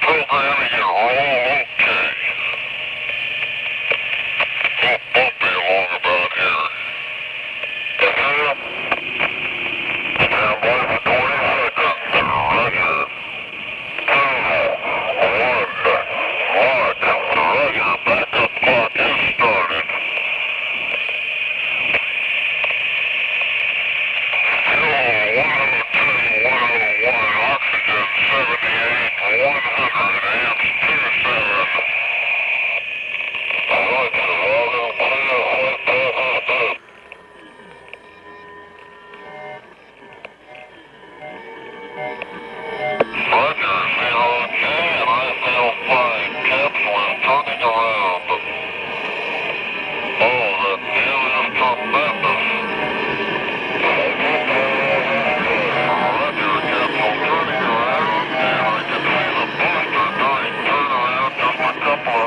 Programming and roll okay. Little bumpy along about here. Stand by for 20 seconds. Roger. 2, 1, mark. Roger. Backup clock is started. Fuel 102, 101. Oxygen 78, 100 amps 27. Roger. Logo clear. Roger, 0G, and I feel fine. Capsule is turning around. Oh, that view is tremendous. Roger, capsule turning around, and I can see the booster during turnaround just a couple of